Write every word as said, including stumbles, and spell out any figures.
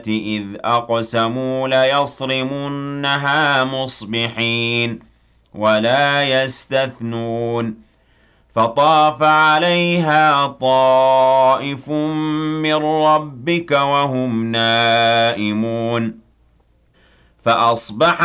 إِذْ أَقْسَمُوا لَيَصْرِمُنَّهَا مُصْبِحِينَ وَلَا يَسْتَثْنُونَ فَطَافَ عَلَيْهَا طَائِفٌ مِّن رَّبِّكَ وَهُمْ نَائِمُونَ فَأَصْبَحَ